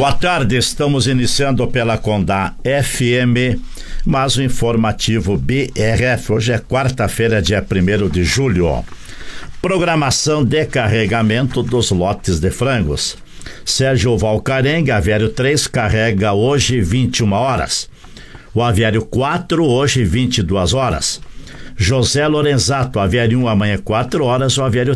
Boa tarde, estamos iniciando pela Condá FM, mais o informativo BRF. Hoje é quarta-feira, dia 1º de julho. Programação de carregamento dos lotes de frangos. Sérgio Valcarenga, aviário 3, carrega hoje 21 horas. O aviário 4, hoje 22 horas. José Lorenzato, aviário 1, amanhã 4 horas. O aviário